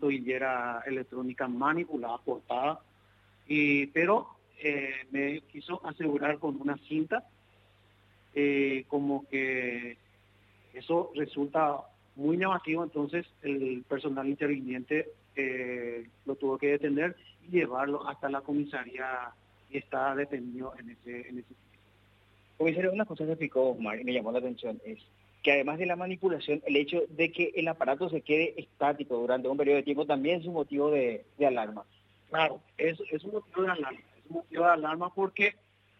tobillera electrónica manipulada, portada, pero me quiso asegurar con una cinta, como que eso resulta muy llamativo. Entonces el personal interviniente lo tuvo que detener y llevarlo hasta la comisaría y está detenido en ese sitio. Comisario, una cosa que explicó Omar y me llamó la atención es que además de la manipulación, el hecho de que el aparato se quede estático durante un periodo de tiempo también es un motivo de alarma. Claro, es un motivo de alarma, es un motivo de alarma porque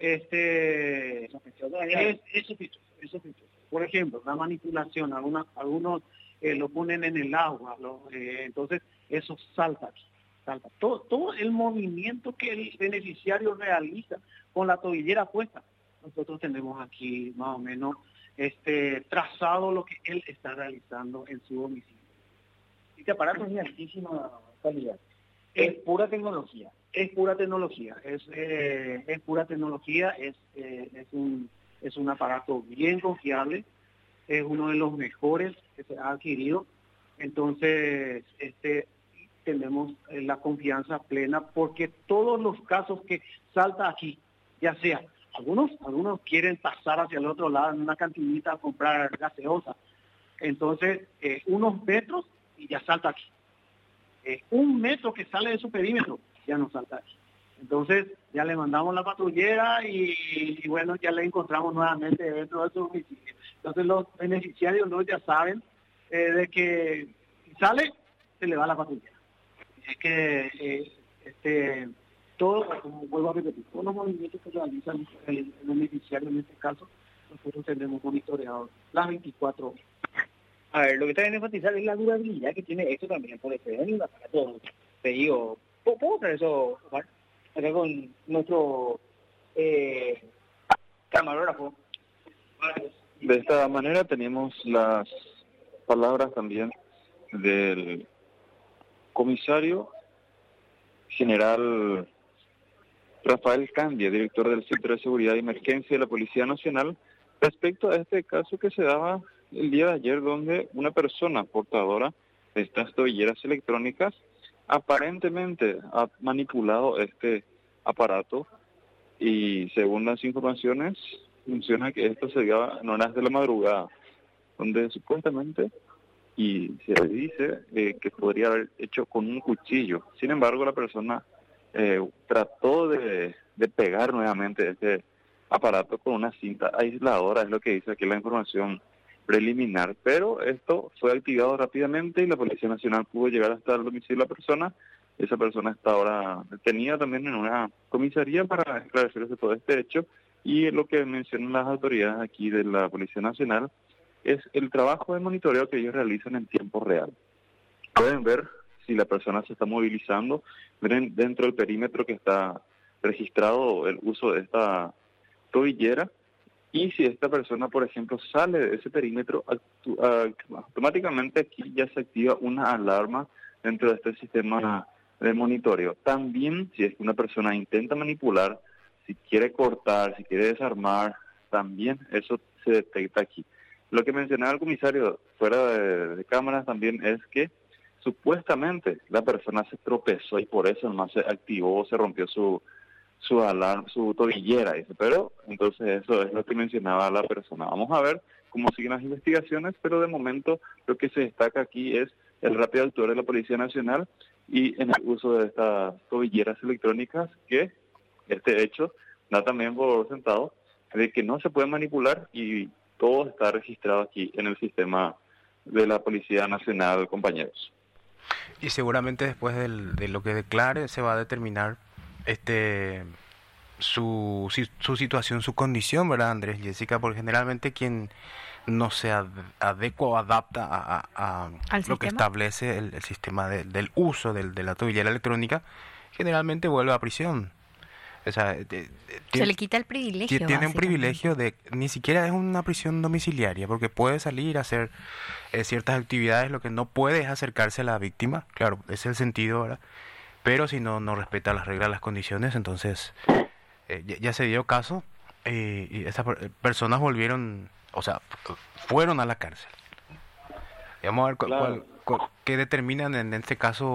es sospechoso. Por ejemplo, la manipulación, algunos lo ponen en el agua, entonces eso salta aquí. Todo el movimiento que el beneficiario realiza con la tobillera puesta, nosotros tenemos aquí más o menos trazado lo que él está realizando en su domicilio. Este aparato es de altísima calidad. Es pura tecnología. Es pura tecnología, es pura tecnología, es un aparato bien confiable, es uno de los mejores que se ha adquirido. Entonces, tenemos la confianza plena porque todos los casos que salta aquí, ya sea, algunos quieren pasar hacia el otro lado en una cantinita a comprar gaseosa, entonces unos metros y ya salta aquí. 1 metro que sale de su perímetro, ya no salta aquí. Entonces ya le mandamos la patrullera y bueno, ya le encontramos nuevamente dentro de su domicilio. Entonces los beneficiarios no ya saben de que si sale, se le va la patrullera. Es que todo, como vuelvo a repetir, todos los movimientos que realizan el beneficiario en este caso, nosotros tenemos monitoreado las 24 horas. A ver, lo que está bien enfatizar es la durabilidad que tiene esto también, porque se ven un aparato, te digo, ¿puedo traer eso, Omar? Acá con nuestro camarógrafo. De esta manera tenemos las palabras también del comisario general Rafael Candia, director del Centro de Seguridad y Emergencia de la Policía Nacional, respecto a este caso que se daba el día de ayer, donde una persona portadora de estas tobilleras electrónicas aparentemente ha manipulado este aparato y según las informaciones menciona que esto se dio en horas de la madrugada, donde supuestamente y se dice que podría haber hecho con un cuchillo. Sin embargo, la persona trató de pegar nuevamente este aparato con una cinta aisladora, es lo que dice aquí la información preliminar, pero esto fue activado rápidamente y la Policía Nacional pudo llegar hasta el domicilio de la persona. Esa persona está ahora detenida también en una comisaría para esclarecerse todo este hecho, y lo que mencionan las autoridades aquí de la Policía Nacional es el trabajo de monitoreo que ellos realizan en tiempo real. Pueden ver si la persona se está movilizando, ven dentro del perímetro que está registrado el uso de esta tobillera, y si esta persona, por ejemplo, sale de ese perímetro, automáticamente aquí ya se activa una alarma dentro de este sistema de monitoreo. También, si es que una persona intenta manipular, si quiere cortar, si quiere desarmar, también eso se detecta aquí. Lo que mencionaba el comisario fuera de cámaras también es que supuestamente la persona se tropezó y por eso nomás se activó, se rompió su alarma, su tobillera, dice. Pero entonces eso es lo que mencionaba la persona. Vamos a ver cómo siguen las investigaciones, pero de momento lo que se destaca aquí es el rápido actuar de la Policía Nacional y en el uso de estas tobilleras electrónicas, que este hecho da también por sentado de que no se puede manipular y todo está registrado aquí en el sistema de la Policía Nacional, compañeros. Y seguramente después de lo que declare se va a determinar su situación, su condición, ¿verdad, Andrés, Jessica? Porque generalmente quien no se adecua o adapta a lo que establece el sistema del uso de la tobillera electrónica, generalmente vuelve a prisión. O sea, se le quita el privilegio. Tiene un privilegio de, ni siquiera es una prisión domiciliaria, porque puede salir a hacer ciertas actividades, lo que no puede es acercarse a la víctima, claro, ese es el sentido, ¿verdad? Pero si no respeta las reglas, las condiciones, entonces ya se dio caso y esas personas volvieron, o sea, fueron a la cárcel. Y vamos a ver qué determinan en este caso